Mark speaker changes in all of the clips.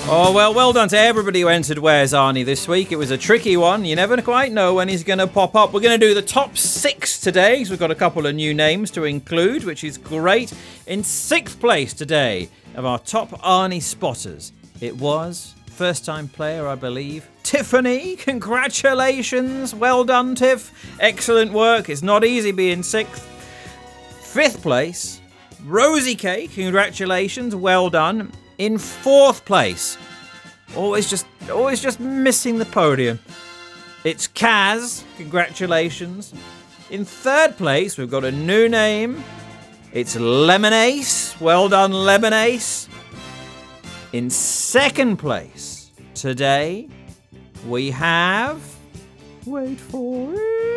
Speaker 1: Oh, well done to everybody who entered Where's Arnie this week. It was a tricky one. You never quite know when he's going to pop up. We're going to do the top 6 today, so we've got a couple of new names to include, which is great. In 6th place today of our top Arnie spotters, it was, first-time player, I believe, Tiffany. Congratulations. Well done, Tiff. Excellent work. It's not easy being 6th. 5th place, Rosie Cake. Congratulations. Well done. In 4th place, always just missing the podium, it's Kaz. Congratulations. In 3rd place, we've got a new name. It's Lemon Ace. Well done, Lemon Ace. In 2nd place today, we have... Wait for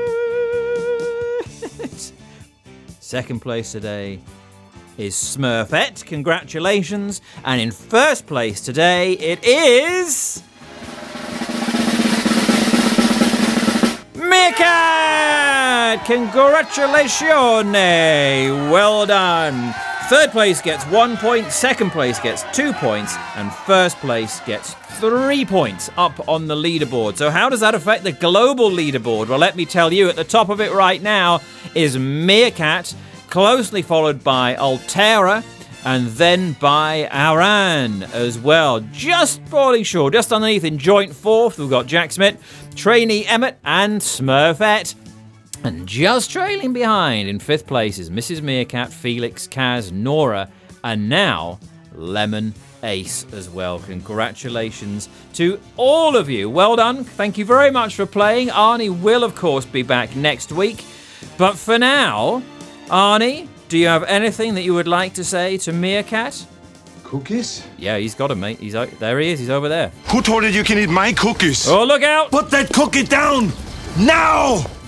Speaker 1: it. 2nd place today is Smurfette. Congratulations. And in 1st place today, it is... Meerkat! Congratulations! Well done. 3rd place gets 1 point, 2nd place gets 2 points, and 1st place gets 3 points up on the leaderboard. So how does that affect the global leaderboard? Well, let me tell you, at the top of it right now is Meerkat, closely followed by Altera, and then by Aran as well. Just falling short, just underneath in joint 4th, we've got Jack Smith, Trainee Emmett, and Smurfette. And just trailing behind in 5th place is Mrs. Meerkat, Felix, Kaz, Nora, and now Lemon Ace as well. Congratulations to all of you. Well done. Thank you very much for playing. Arnie will, of course, be back next week. But for now... Arnie, do you have anything that you would like to say to Meerkat?
Speaker 2: Cookies?
Speaker 1: Yeah, he's got them, mate. There he is. He's over there.
Speaker 2: Who told you you can eat my cookies?
Speaker 1: Oh, look out!
Speaker 2: Put that cookie down! Now!